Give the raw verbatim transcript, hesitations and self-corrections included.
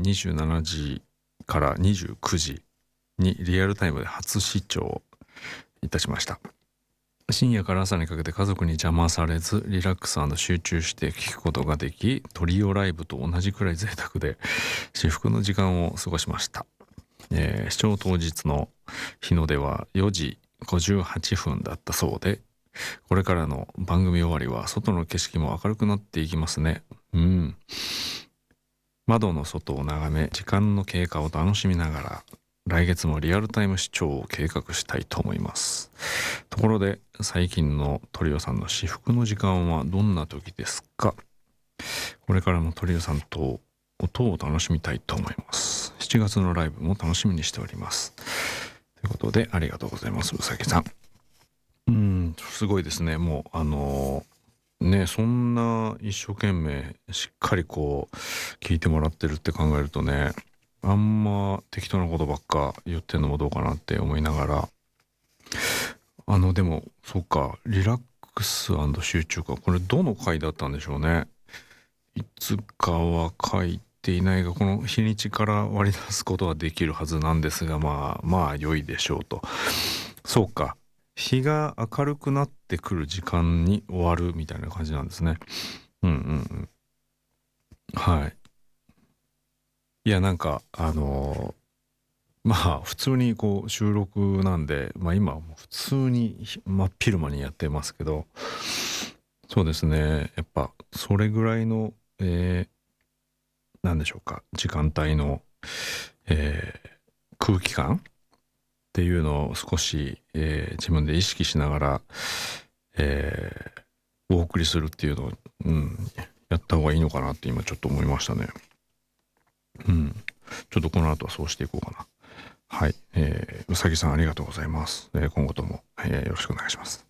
にじゅうしちじからにじゅうくじにリアルタイムで初視聴いたしました。深夜から朝にかけて家族に邪魔されずリラックス&集中して聞くことができ、トリオライブと同じくらい贅沢で至福の時間を過ごしました。えー視聴当日の日の出はよじごじゅうはっぷんだったそうで、これからの番組終わりは外の景色も明るくなっていきますね。うん。窓の外を眺め時間の経過を楽しみながら来月もリアルタイム視聴を計画したいと思います。ところで最近のトリオさんの至福の時間はどんな時ですか？これからもトリオさんと音を楽しみたいと思います。しちがつのライブも楽しみにしております。ということでありがとうございます、うさぎさん。うん、すごいですね。もうあのね、そんな一生懸命しっかりこう聞いてもらってるって考えるとね、あんま適当なことばっか言ってんのもどうかなって思いながら、あのでもそっか、リラックス&集中か、これどの回だったんでしょうね。いつかは書いていないが、この日にちから割り出すことはできるはずなんですが、まあまあ良いでしょうと。そうか、日が明るくなってくる時間に終わるみたいな感じなんですね。うんうんうん。はい。いやなんかあのーまあ普通にこう収録なんで、まあ今はもう普通に真っ昼間にやってますけど、そうですね、やっぱそれぐらいの、えー、なんでしょうか、時間帯の、えー空気感っていうのを少し、えー自分で意識しながら、えーお送りするっていうのを、うん、やった方がいいのかなって今ちょっと思いましたね。うん。ちょっとこの後はそうしていこうかな。はい。えーうさぎさんありがとうございます。えー今後とも、えーよろしくお願いします。